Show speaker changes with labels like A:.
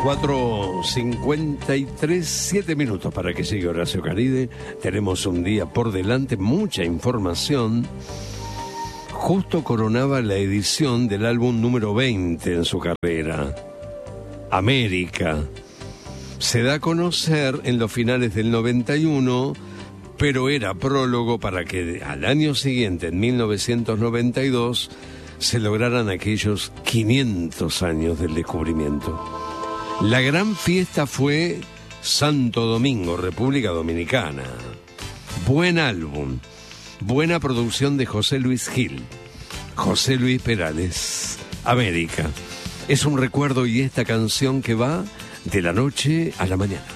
A: 4:53, 7 minutos para que llegue Horacio Caride. Tenemos un día por delante, mucha información. Justo coronaba la edición del álbum número 20 en su carrera, América. Se da a conocer en los finales del 91, pero era prólogo para que al año siguiente, en 1992, se lograran aquellos 500 años del descubrimiento. La gran fiesta fue Santo Domingo, República Dominicana. Buen álbum, buena producción de José Luis Gil, José Luis Perales, América. Es un recuerdo y esta canción que va de la noche a la mañana.